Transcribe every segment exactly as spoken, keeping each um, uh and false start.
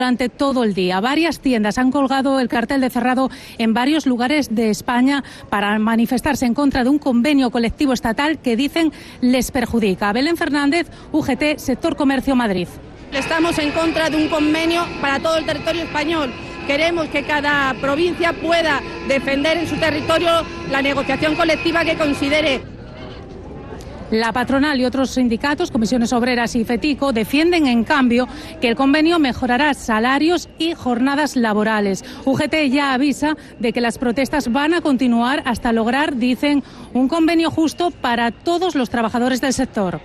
Durante todo el día, varias tiendas han colgado el cartel de cerrado en varios lugares de España para manifestarse en contra de un convenio colectivo estatal que dicen les perjudica. Belén Fernández, U G T, Sector Comercio, Madrid. Estamos en contra de un convenio para todo el territorio español. Queremos que cada provincia pueda defender en su territorio la negociación colectiva que considere. La patronal y otros sindicatos, Comisiones Obreras y FETICO, defienden, en cambio, que el convenio mejorará salarios y jornadas laborales. U G T ya avisa de que las protestas van a continuar hasta lograr, dicen, un convenio justo para todos los trabajadores del sector.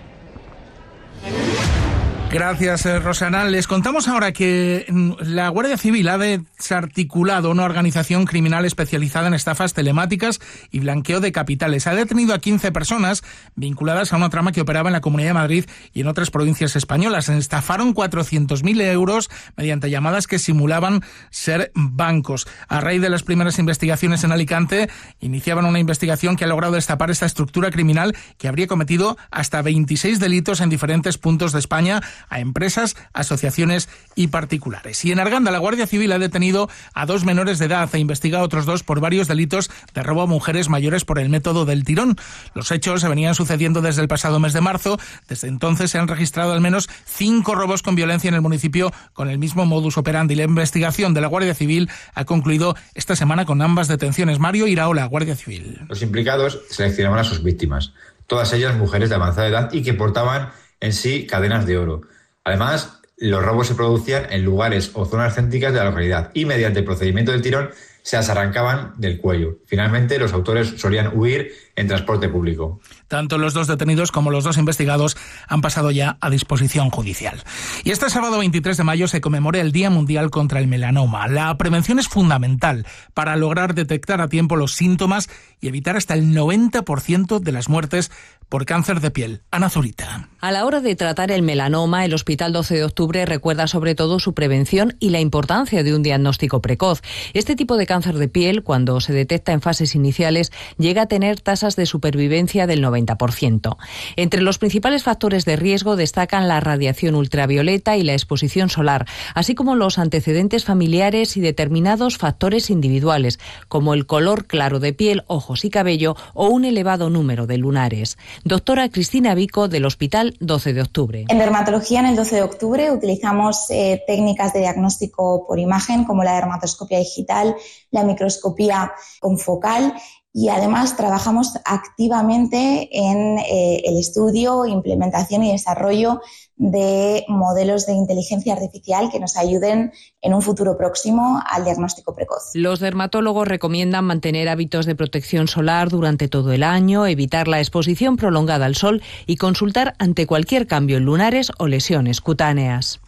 Gracias, Rosana. Les contamos ahora que la Guardia Civil ha desarticulado una organización criminal especializada en estafas telemáticas y blanqueo de capitales. Ha detenido a quince personas vinculadas a una trama que operaba en la Comunidad de Madrid y en otras provincias españolas. Estafaron cuatrocientos mil euros mediante llamadas que simulaban ser bancos. A raíz de las primeras investigaciones en Alicante, iniciaban una investigación que ha logrado destapar esta estructura criminal que habría cometido hasta veintiséis delitos en diferentes puntos de España, a empresas, asociaciones y particulares. Y en Arganda, la Guardia Civil ha detenido a dos menores de edad e investiga a otros dos por varios delitos de robo a mujeres mayores por el método del tirón. Los hechos se venían sucediendo desde el pasado mes de marzo. Desde entonces se han registrado al menos cinco robos con violencia en el municipio con el mismo modus operandi. La investigación de la Guardia Civil ha concluido esta semana con ambas detenciones. Mario Iraola, Guardia Civil. Los implicados seleccionaban a sus víctimas, todas ellas mujeres de avanzada edad y que portaban en sí cadenas de oro. Además, los robos se producían en lugares o zonas céntricas de la localidad y mediante el procedimiento del tirón se las arrancaban del cuello. Finalmente, los autores solían huir en transporte público. Tanto los dos detenidos como los dos investigados han pasado ya a disposición judicial. Y este sábado veintitrés de mayo se conmemora el Día Mundial contra el Melanoma. La prevención es fundamental para lograr detectar a tiempo los síntomas y evitar hasta el noventa por ciento de las muertes por cáncer de piel. Ana Zurita. A la hora de tratar el melanoma, el Hospital doce de octubre recuerda sobre todo su prevención y la importancia de un diagnóstico precoz. Este tipo de cáncer de piel, cuando se detecta en fases iniciales, llega a tener tasas de supervivencia del noventa por ciento. Entre los principales factores de riesgo destacan la radiación ultravioleta y la exposición solar, así como los antecedentes familiares y determinados factores individuales, como el color claro de piel, ojos y cabello o un elevado número de lunares. Doctora Cristina Vico, del Hospital doce de octubre. En dermatología, en el doce de octubre, utilizamos eh, técnicas de diagnóstico por imagen, como la dermatoscopia digital, la microscopía confocal, y además trabajamos activamente en eh, el estudio, implementación y desarrollo de modelos de inteligencia artificial que nos ayuden en un futuro próximo al diagnóstico precoz. Los dermatólogos recomiendan mantener hábitos de protección solar durante todo el año, evitar la exposición prolongada al sol y consultar ante cualquier cambio en lunares o lesiones cutáneas.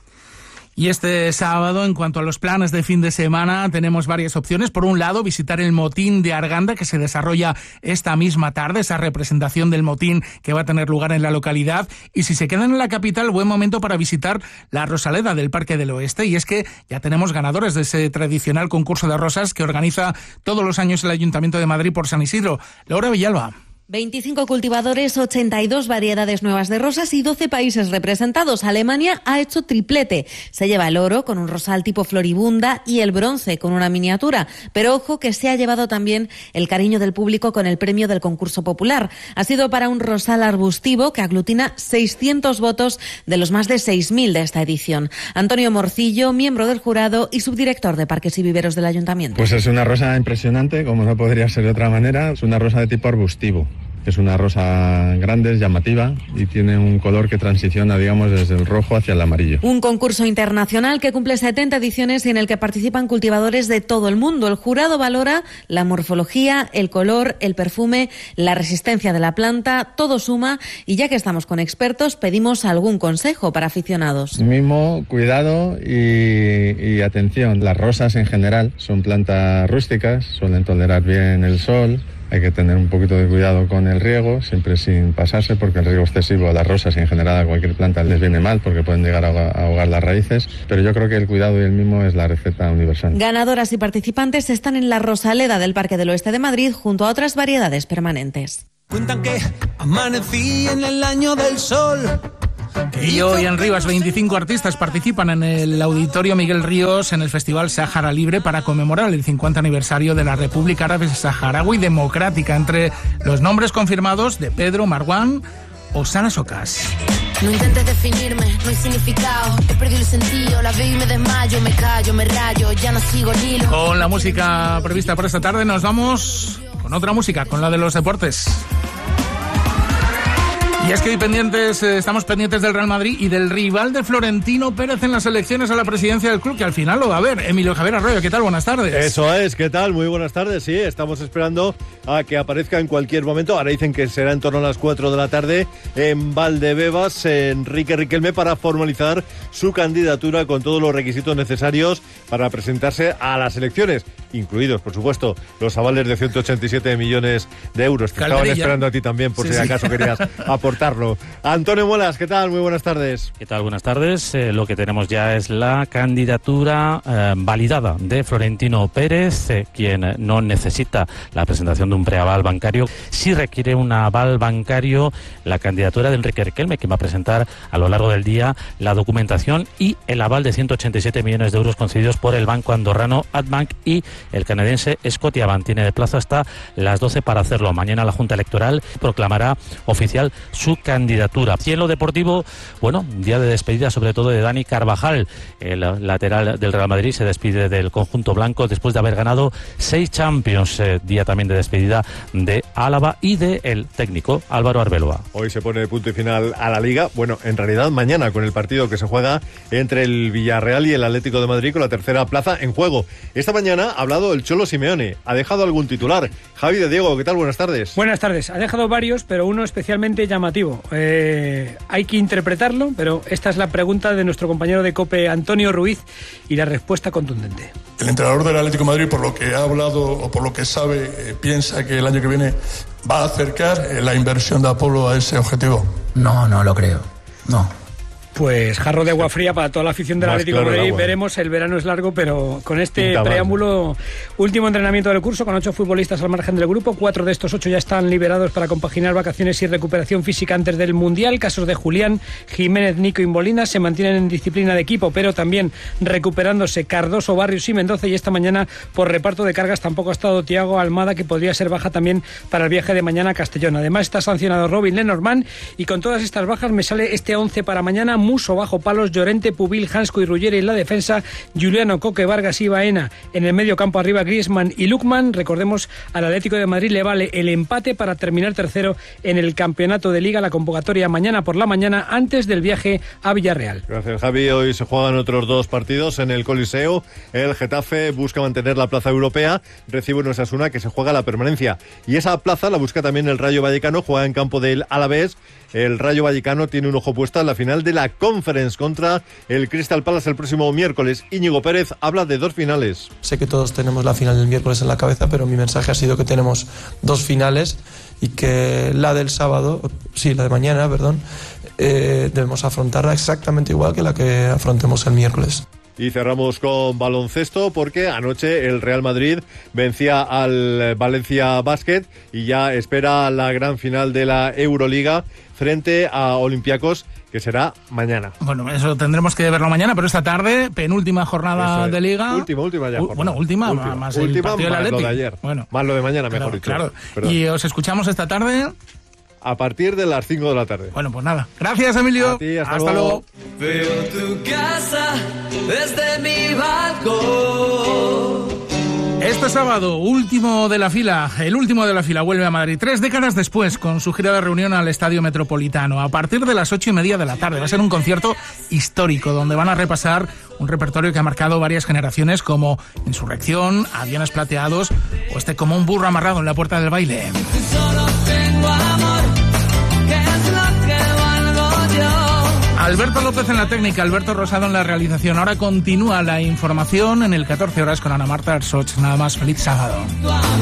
Y este sábado, en cuanto a los planes de fin de semana, tenemos varias opciones. Por un lado, visitar el motín de Arganda, que se desarrolla esta misma tarde, esa representación del motín que va a tener lugar en la localidad. Y si se quedan en la capital, buen momento para visitar la Rosaleda del Parque del Oeste. Y es que ya tenemos ganadores de ese tradicional concurso de rosas que organiza todos los años el Ayuntamiento de Madrid por San Isidro. Laura Villalba. veinticinco cultivadores, ochenta y dos variedades nuevas de rosas y doce países representados. Alemania ha hecho triplete. Se lleva el oro con un rosal tipo floribunda y el bronce con una miniatura. Pero ojo que se ha llevado también el cariño del público con el premio del concurso popular. Ha sido para un rosal arbustivo que aglutina seiscientos votos de los más de seis mil de esta edición. Antonio Morcillo, miembro del jurado y subdirector de Parques y Viveros del Ayuntamiento. Pues es una rosa impresionante, como no podría ser de otra manera. Es una rosa de tipo arbustivo. Es una rosa grande, llamativa y tiene un color que transiciona, digamos, desde el rojo hacia el amarillo. Un concurso internacional que cumple setenta ediciones y en el que participan cultivadores de todo el mundo. El jurado valora la morfología, el color, el perfume, la resistencia de la planta, todo suma, y ya que estamos con expertos, pedimos algún consejo para aficionados. Mimo, cuidado y, y atención. Las rosas en general son plantas rústicas, suelen tolerar bien el sol. Hay que tener un poquito de cuidado con el riego, siempre sin pasarse, porque el riego excesivo a las rosas y en general a cualquier planta les viene mal porque pueden llegar a ahogar las raíces. Pero yo creo que el cuidado y el mimo es la receta universal. Ganadoras y participantes están en la Rosaleda del Parque del Oeste de Madrid junto a otras variedades permanentes. Cuentan que amanecí en el año del sol Y hoy en Rivas veinticinco artistas participan en el Auditorio Miguel Ríos en el Festival Sáhara Libre para conmemorar el cincuenta aniversario de la República Árabe Saharaui Democrática. Entre los nombres confirmados de Pedro, Marwan o Sana Socas. No intentes definirme, no hay significado. He perdido el sentido, la veo y me desmayo. Me callo, me rayo, ya no sigo el hilo. Con la música prevista para esta tarde nos vamos con otra música, con la de los deportes. Y es que hoy pendientes, eh, estamos pendientes del Real Madrid y del rival de Florentino Pérez en las elecciones a la presidencia del club, que al final lo va a ver. Emilio Javier Arroyo, ¿qué tal? Buenas tardes. Eso es, ¿qué tal? Muy buenas tardes, sí, estamos esperando a que aparezca en cualquier momento. Ahora dicen que será en torno a las cuatro de la tarde en Valdebebas, Enrique Riquelme, para formalizar su candidatura con todos los requisitos necesarios para presentarse a las elecciones, incluidos, por supuesto, los avales de ciento ochenta y siete millones de euros que estaban esperando a ti también, por sí, si sí. acaso querías aportarlo. Antonio Muelas, ¿qué tal? Muy buenas tardes. ¿Qué tal? Buenas tardes. Eh, lo que tenemos ya es la candidatura eh, validada de Florentino Pérez, eh, quien no necesita la presentación de un preaval bancario. Sí requiere un aval bancario la candidatura de Enrique Riquelme, que va a presentar a lo largo del día la documentación y el aval de ciento ochenta y siete millones de euros concedidos por el banco andorrano Adbank y el canadiense Scotiabank. Tiene de plazo hasta las doce para hacerlo. Mañana la Junta Electoral proclamará oficial su candidatura. Y en lo deportivo, bueno, día de despedida sobre todo de Dani Carvajal, el lateral del Real Madrid, se despide del conjunto blanco después de haber ganado seis Champions. Eh, día también de despedida de Álava y de el técnico Álvaro Arbeloa. Hoy se pone punto y final a la Liga, bueno, en realidad mañana, con el partido que se juega entre el Villarreal y el Atlético de Madrid, con la tercera plaza en juego. Esta mañana ha hablado el Cholo Simeone, ha dejado algún titular. Javi de Diego, ¿qué tal? Buenas tardes. Buenas tardes. Ha dejado varios, pero uno especialmente llamativo. Eh, hay que interpretarlo, pero esta es la pregunta de nuestro compañero de COPE, Antonio Ruiz, y la respuesta contundente. El entrenador del Atlético de Madrid, por lo que ha hablado o por lo que sabe, eh, piensa que el año que viene va a acercar eh, la inversión de Apolo a ese objetivo. No, no lo creo. No. Pues jarro de agua fría para toda la afición del Atlético de Madrid. Veremos, el verano es largo, pero con este Pinta preámbulo, mal. Último entrenamiento del curso con ocho futbolistas al margen del grupo. Cuatro de estos ocho ya están liberados para compaginar vacaciones y recuperación física antes del Mundial. Casos de Julián, Jiménez, Nico y Molina se mantienen en disciplina de equipo, pero también recuperándose Cardoso, Barrios y Mendoza. Y esta mañana, por reparto de cargas, tampoco ha estado Thiago Almada, que podría ser baja también para el viaje de mañana a Castellón. Además está sancionado Robin Lenormand, y con todas estas bajas me sale este once para mañana: Muso bajo palos, Llorente, Pubil, Hansko y Ruggeri en la defensa, Juliano, Coque, Vargas y Baena en el medio campo, arriba Griezmann y Lukman. Recordemos, al Atlético de Madrid le vale el empate para terminar tercero en el campeonato de Liga. La convocatoria mañana por la mañana, antes del viaje a Villarreal. Gracias, Javi. Hoy se juegan otros dos partidos en el Coliseo. El Getafe busca mantener la plaza europea, recibe un Osasuna que se juega la permanencia, y esa plaza la busca también el Rayo Vallecano, juega en campo del Alavés. El Rayo Vallecano tiene un ojo puesto en la final de la Conference contra el Crystal Palace el próximo miércoles. Íñigo Pérez habla de dos finales. Sé que todos tenemos la final del miércoles en la cabeza, pero mi mensaje ha sido que tenemos dos finales y que la del sábado, sí, la de mañana, perdón, eh, debemos afrontarla exactamente igual que la que afrontemos el miércoles. Y cerramos con baloncesto, porque anoche el Real Madrid vencía al Valencia Basket y ya espera la gran final de la Euroliga frente a Olympiacos, que será mañana. Bueno, eso tendremos que verlo mañana, pero esta tarde, penúltima jornada es. de Liga. Última, última ya. U- bueno, última, última, más última, el partido más del lo Atleti. de ayer. Bueno. Más lo de mañana, Claro, mejor dicho. claro. Perdón. Y os escuchamos esta tarde a partir de las cinco de la tarde. Bueno, pues nada. Gracias, Emilio. A ti, hasta, hasta luego. luego. Veo tu casa desde mi balcón. Este sábado, último de la fila, el último de la fila vuelve a Madrid, tres décadas después, con su gira de reunión al Estadio Metropolitano, a partir de las ocho y media de la tarde. Va a ser un concierto histórico, donde van a repasar un repertorio que ha marcado varias generaciones, como Insurrección, Aviones Plateados, o este Como un burro amarrado en la puerta del baile. Solo tengo amor, que es lo que valgo yo. Alberto López en la técnica, Alberto Rosado en la realización. Ahora continúa la información en el catorce horas con Ana Marta Arsoch. Nada más, feliz sábado.